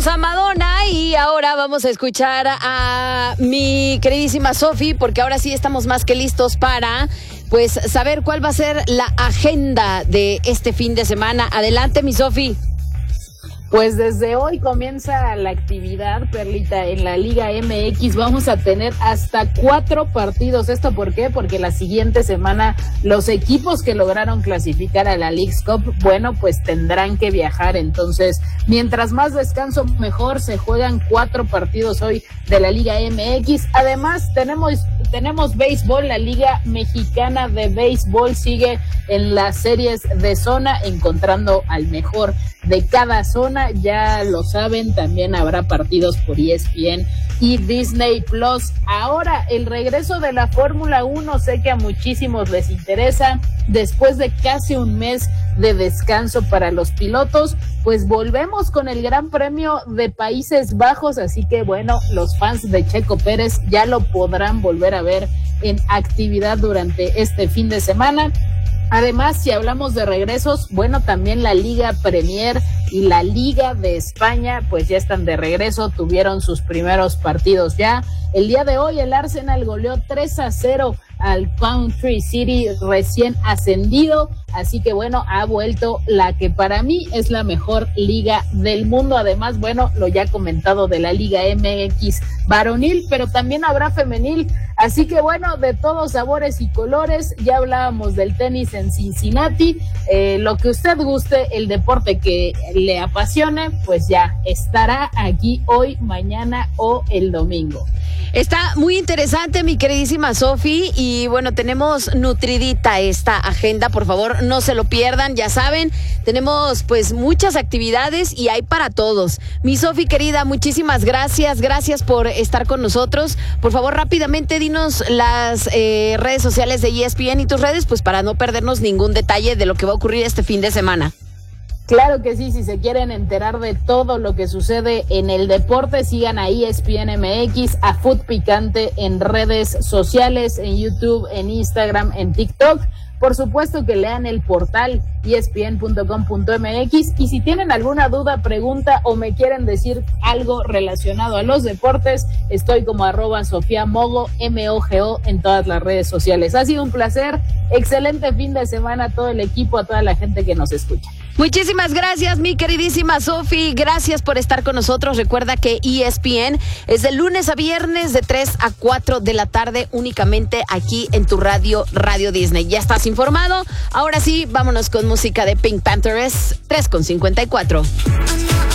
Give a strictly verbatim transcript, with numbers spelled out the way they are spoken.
A Madonna y ahora vamos a escuchar a mi queridísima Sofi, porque ahora sí estamos más que listos para pues saber cuál va a ser la agenda de este fin de semana. Adelante, mi Sofi. Pues desde hoy comienza la actividad, Perlita, en la Liga M X. Vamos a tener hasta cuatro partidos. ¿Esto por qué? Porque la siguiente semana los equipos que lograron clasificar a la Leagues Cup, bueno, pues tendrán que viajar. Entonces, mientras más descanso, mejor. Se juegan cuatro partidos hoy de la Liga M X. Además, tenemos tenemos béisbol. La Liga Mexicana de Béisbol sigue en las series de zona, encontrando al mejor de cada zona. Ya lo saben, también habrá partidos por E S P N y Disney Plus. Ahora, el regreso de la Fórmula uno, sé que a muchísimos les interesa. Después de casi un mes de descanso para los pilotos, pues volvemos con el Gran Premio de Países Bajos, así que bueno, los fans de Checo Pérez ya lo podrán volver a ver en actividad durante este fin de semana. Además, si hablamos de regresos, bueno, también la Liga Premier y la Liga de España, pues ya están de regreso, tuvieron sus primeros partidos ya. El día de hoy el Arsenal goleó tres a cero al Country City recién ascendido, así que bueno, ha vuelto la que para mí es la mejor liga del mundo. Además, bueno, lo ya comentado de la Liga M X varonil, pero también habrá femenil, así que bueno, de todos sabores y colores. Ya hablábamos del tenis en Cincinnati, eh, lo que usted guste, el deporte que le apasione, pues ya estará aquí hoy, mañana o el domingo. Está muy interesante, mi queridísima Sofi, y bueno, tenemos nutridita esta agenda, por favor, no se lo pierdan, ya saben, tenemos pues muchas actividades y hay para todos. Mi Sofi querida, muchísimas gracias, gracias por estar con nosotros. Por favor, rápidamente dinos las eh, redes sociales de E S P N y tus redes, pues para no perdernos ningún detalle de lo que va a ocurrir este fin de semana. Claro que sí, si se quieren enterar de todo lo que sucede en el deporte, sigan a E S P N M X, a Food Picante en redes sociales, en YouTube, en Instagram, en TikTok. Por supuesto que lean el portal E S P N punto com punto M X, y si tienen alguna duda, pregunta o me quieren decir algo relacionado a los deportes, estoy como arroba Sofía Mogo, M O G O, en todas las redes sociales. Ha sido un placer, excelente fin de semana a todo el equipo, a toda la gente que nos escucha. Muchísimas gracias, mi queridísima Sofi, gracias por estar con nosotros. Recuerda que E S P N es de lunes a viernes de tres a cuatro de la tarde, únicamente aquí en tu radio, Radio Disney. Ya estás informado. Ahora sí, vámonos con música de Pink Panthers, tres con cincuenta y cuatro.